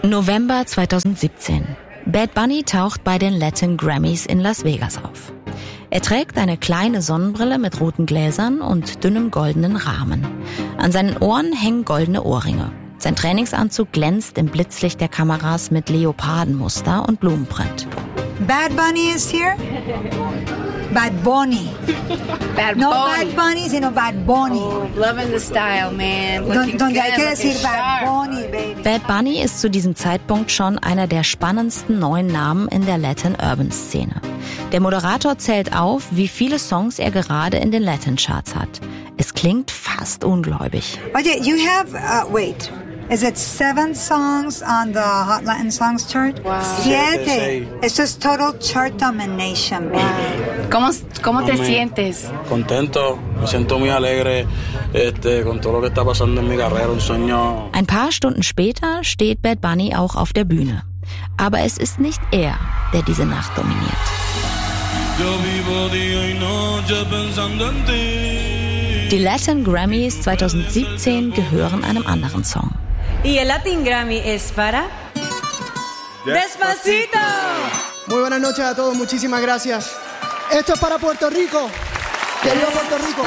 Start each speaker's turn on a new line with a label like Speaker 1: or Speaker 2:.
Speaker 1: November 2017. Bad Bunny taucht bei den Latin Grammys in Las Vegas auf. Er trägt eine kleine Sonnenbrille mit roten Gläsern und dünnem goldenen Rahmen. An seinen Ohren hängen goldene Ohrringe. Sein Trainingsanzug glänzt im Blitzlicht der Kameras mit Leopardenmuster und Blumenprint.
Speaker 2: Bad Bunny is here? Bad Bunny.
Speaker 3: Bad
Speaker 2: No
Speaker 3: Bunny.
Speaker 2: Bad Bunny, sino Bad Bunny.
Speaker 3: Oh, loving the style, man.
Speaker 2: Donde hay que decir Bad Bunny, baby.
Speaker 1: Bad Bunny ist zu diesem Zeitpunkt schon einer der spannendsten neuen Namen in der Latin-Urban-Szene. Der Moderator zählt auf, wie viele Songs er gerade in den Latin-Charts hat. Es klingt fast ungläubig.
Speaker 2: Oye, you have, wait, is it 7 songs on the Hot Latin Songs chart?
Speaker 3: Wow.
Speaker 2: 7. Esto es total chart domination, baby.
Speaker 3: ¿Cómo te sientes?
Speaker 4: Contento, me siento muy alegre con todo lo que está pasando en mi carrera, un sueño.
Speaker 1: Ein paar Stunden später steht Bad Bunny auch auf der Bühne. Aber es ist nicht er, der diese Nacht dominiert. Die Latin Grammys 2017 gehören einem anderen Song.
Speaker 5: Y el Latin Grammy es para... ¡Despacito!
Speaker 6: Muy buenas noches a todos, muchísimas gracias. Esto es para Puerto Rico. Querido Puerto Rico.